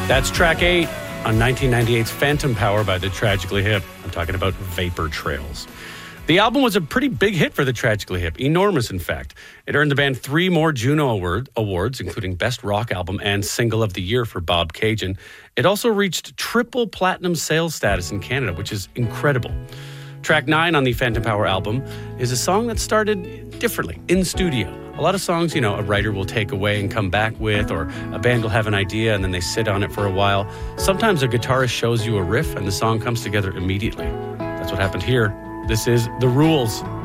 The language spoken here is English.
That's track 8 on 1998's Phantom Power by the Tragically Hip. I'm talking about Vapor Trails. The album was a pretty big hit for the Tragically Hip, enormous in fact. It earned the band 3 more Juno Awards, including Best Rock Album and Single of the Year for Bob Cajun. It also reached triple platinum sales status in Canada, which is incredible. Track 9 on the Phantom Power album is a song that started differently, in studio. A lot of songs, a writer will take away and come back with, or a band will have an idea and then they sit on it for a while. Sometimes a guitarist shows you a riff and the song comes together immediately. That's what happened here. This is The Rules.